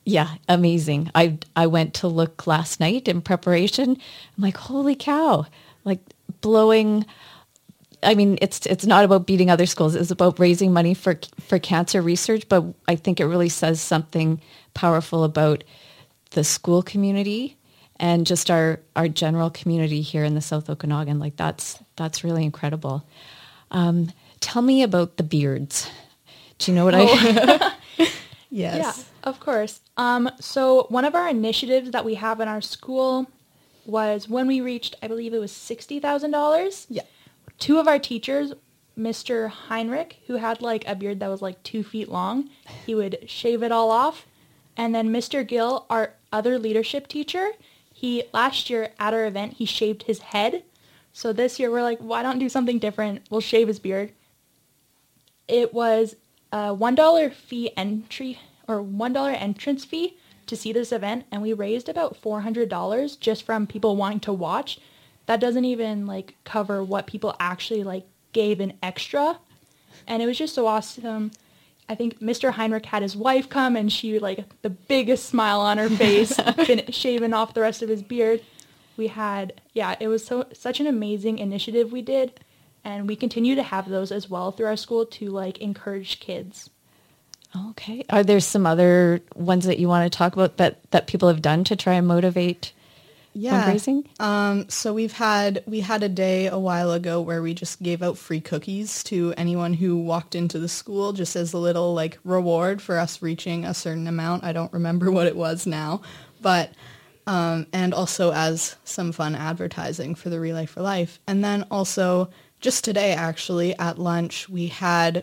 Yeah, amazing. I went to look last night in preparation. I'm like, holy cow! Like blowing. I mean, it's not about beating other schools. It's about raising money for cancer research. But I think it really says something powerful about the school community and just our general community here in the South Okanagan. Like that's really incredible. Tell me about the beards. Do you know what I? Yes. Yeah, of course. So one of our initiatives that we have in our school was when we reached, I believe it was $60,000. Yeah. Two of our teachers, Mr. Heinrich, who had like a beard that was like 2 feet long, he would shave it all off. And then Mr. Gill, our other leadership teacher, last year at our event, he shaved his head. So this year we're like, why not do something different? We'll shave his beard. It was a $1 fee entry or $1 entrance fee to see this event, and we raised about $400 just from people wanting to watch. That doesn't even like cover what people actually like gave in extra, and it was just so awesome. I think Mr. Heinrich had his wife come, and she like the biggest smile on her face, shaving off the rest of his beard. We had, it was such an amazing initiative we did, and we continue to have those as well through our school to like encourage kids. Okay. Are there some other ones that you want to talk about that people have done to try and motivate fundraising? So we had a day a while ago where we just gave out free cookies to anyone who walked into the school, just as a little like reward for us reaching a certain amount. I don't remember what it was now, but and also as some fun advertising for the Relay for Life. And then also just today, actually, at lunch, we had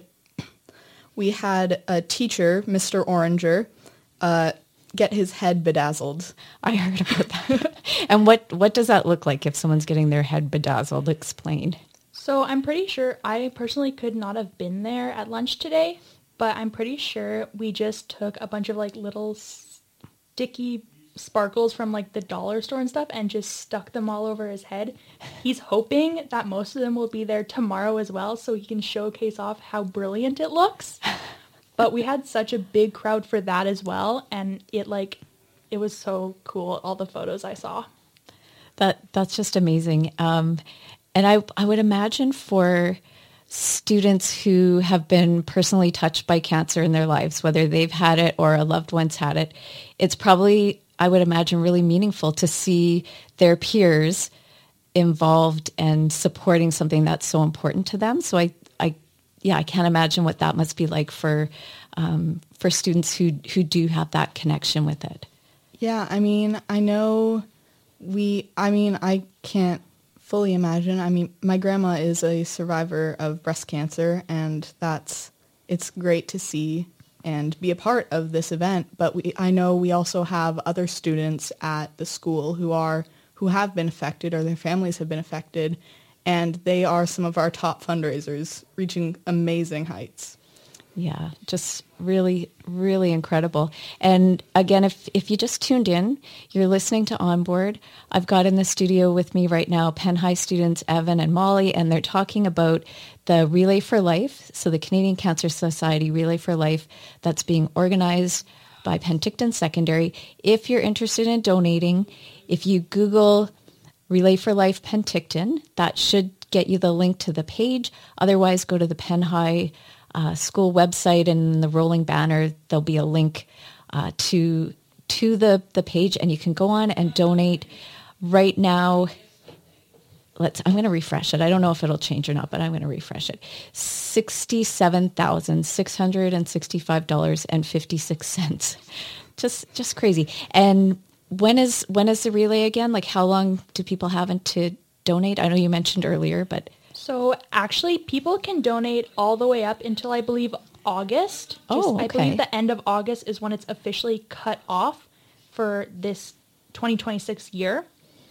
a teacher, Mr. Oranger, get his head bedazzled. I heard about that. And what does that look like if someone's getting their head bedazzled? Explain. So I'm pretty sure I personally could not have been there at lunch today, but I'm pretty sure we just took a bunch of like little sticky sparkles from like the dollar store and stuff and just stuck them all over his head. He's hoping that most of them will be there tomorrow as well so he can showcase off how brilliant it looks. But we had such a big crowd for that as well, and it was so cool, all the photos I saw. That's just amazing. And I would imagine for students who have been personally touched by cancer in their lives, whether they've had it or a loved one's had it, it's probably, I would imagine, really meaningful to see their peers involved and supporting something that's so important to them. So I can't imagine what that must be like for students who do have that connection with it. Yeah, I mean, I can't fully imagine. I mean, my grandma is a survivor of breast cancer, and it's great to see and be a part of this event. But I know we also have other students at the school who have been affected, or their families have been affected, and they are some of our top fundraisers, reaching amazing heights. Yeah, just really, really incredible. And again, if you just tuned in, you're listening to Onboard. I've got in the studio with me right now Penn High students Evan and Molly, and they're talking about the Relay for Life, so the Canadian Cancer Society Relay for Life that's being organized by Penticton Secondary. If you're interested in donating, if you Google Relay for Life Penticton, that should get you the link to the page. Otherwise, go to the Penn High school website, and in the rolling banner, there'll be a link to the page, and you can go on and donate right now. I'm going to refresh it. I don't know if it'll change or not, but I'm going to refresh it. $67,665.56. Just crazy. And when is the relay again? Like, how long do people have to donate? I know you mentioned earlier, but... So actually, people can donate all the way up until, I believe, August. Okay. I believe the end of August is when it's officially cut off for this 2026 year.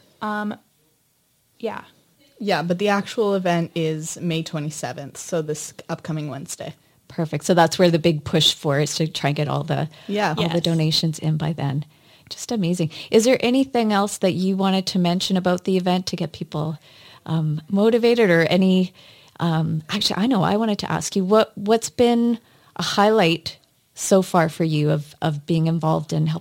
Yeah. Yeah, but the actual event is May 27th, so this upcoming Wednesday. Perfect. So that's where the big push for is to try and get all the donations in by then. Just amazing. Is there anything else that you wanted to mention about the event to get people motivated, or any? Actually, I know I wanted to ask you what's been a highlight so far for you of being involved in